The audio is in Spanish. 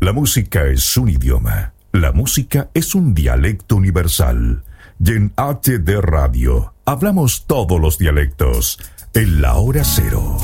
La música es un idioma. La música es un dialecto universal. Y en HD Radio hablamos todos los dialectos. En la hora cero.